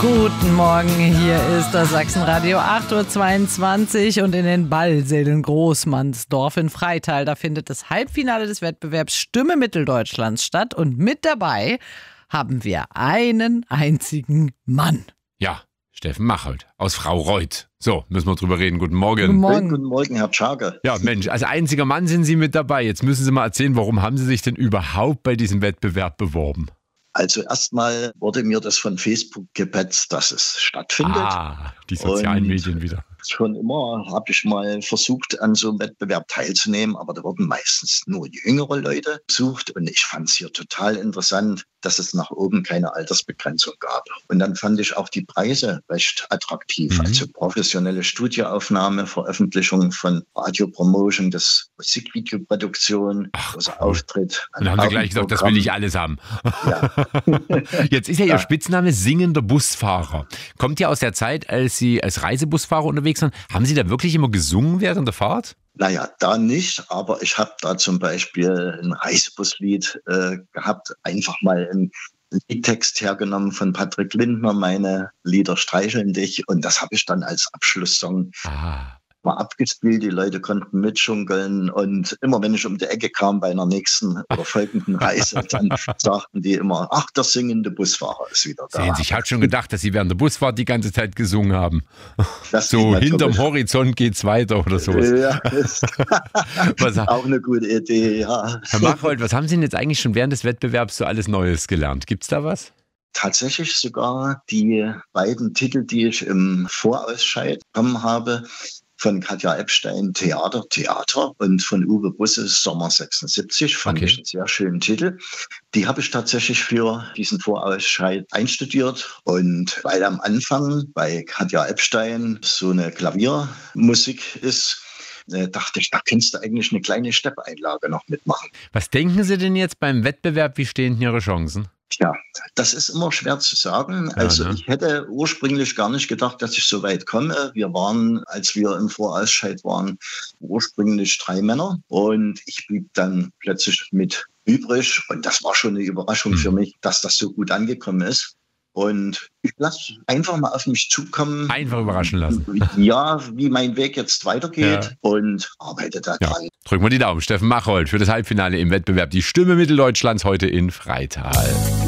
Guten Morgen, hier ist das Sachsenradio 8.22 Uhr und in den Ballsälen Großmannsdorf in Freital, da findet das Halbfinale des Wettbewerbs Stimme Mitteldeutschlands statt und mit dabei haben wir einen einzigen Mann. Ja, Steffen Machold aus Fraureuth. So, müssen wir drüber reden. Guten Morgen. Guten Morgen. Guten Morgen, Herr Tschager. Ja, Mensch, als einziger Mann sind Sie mit dabei. Jetzt müssen Sie mal erzählen, warum haben Sie sich denn überhaupt bei diesem Wettbewerb beworben? Also erstmal wurde mir das von Facebook gepetzt, dass es stattfindet. Die sozialen Medien wieder. Schon immer habe ich mal versucht, an so einem Wettbewerb teilzunehmen, aber da wurden meistens nur jüngere Leute besucht und ich fand es hier total interessant, dass es nach oben keine Altersbegrenzung gab. Und dann fand ich auch die Preise recht attraktiv. Also professionelle Studioaufnahme, Veröffentlichung von Radiopromotion, das Musikvideoproduktion, großer Auftritt. Und dann haben Sie gleich gesagt, das will ich alles haben. Ja. Jetzt ist ja Ihr Spitzname singender Busfahrer. Kommt ja aus der Zeit, als Sie als Reisebusfahrer unterwegs waren. Haben Sie da wirklich immer gesungen während der Fahrt? Naja, da nicht, aber ich habe da zum Beispiel ein Reisebuslied gehabt, einfach mal einen Liedtext hergenommen von Patrick Lindner, meine Lieder streicheln dich, und das habe ich dann als Abschlusssong mal abgespielt. Die Leute konnten mitschunkeln und immer wenn ich um die Ecke kam bei einer nächsten oder folgenden Reise, dann sagten die immer, ach, der singende Busfahrer ist wieder da. Sehen Sie, ich hatte schon gedacht, dass Sie während der Busfahrt die ganze Zeit gesungen haben. Das so hinterm Horizont geht's weiter oder sowas. Ja, ist auch eine gute Idee, ja. Herr Machold, was haben Sie denn jetzt eigentlich schon während des Wettbewerbs so alles Neues gelernt? Gibt's da was? Tatsächlich sogar die beiden Titel, die ich im Vorausscheid bekommen habe, von Katja Epstein Theater und von Uwe Busse Sommer 76, fand ich einen sehr schönen Titel. Die habe ich tatsächlich für diesen Vorausscheid einstudiert, und weil am Anfang bei Katja Epstein so eine Klaviermusik ist, dachte ich, da könntest du eigentlich eine kleine Steppeinlage noch mitmachen. Was denken Sie denn jetzt beim Wettbewerb, wie stehen denn Ihre Chancen? Ja, das ist immer schwer zu sagen. Also ich hätte ursprünglich gar nicht gedacht, dass ich so weit komme. Wir waren, als wir im Vorausscheid waren, ursprünglich 3 Männer und ich blieb dann plötzlich mit übrig, und das war schon eine Überraschung für mich, dass das so gut angekommen ist. Und ich lasse einfach mal auf mich zukommen. Einfach überraschen lassen. Ja, wie mein Weg jetzt weitergeht und arbeite da dran. Drücken wir die Daumen. Steffen Machold für das Halbfinale im Wettbewerb Die Stimme Mitteldeutschlands heute in Freital.